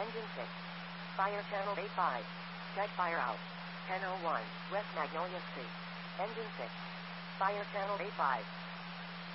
Engine 6. Fire channel A5. Check fire out. 1001, West Magnolia Street. Engine 6. Fire channel A5.